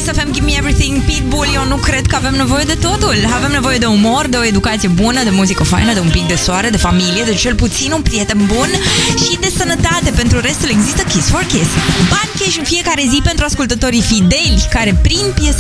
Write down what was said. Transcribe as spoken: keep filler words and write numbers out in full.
Kiss F M, Give Me Everything, Pitbull. Eu nu cred că avem nevoie de totul. Avem nevoie de umor, de o educație bună, de muzică faină, de un pic de soare, de familie, de cel puțin un prieten bun și de sănătate. Pentru restul există Kiss for Kiss. Bani cash în fiecare zi pentru ascultătorii fideli care prin piese